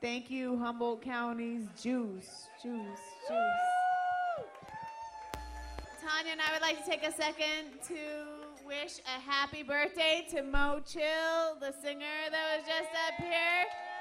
Thank you, Humboldt County's Juice. Tanya and I would like to take a second to wish a happy birthday to Mo Chill, the singer that was just up here.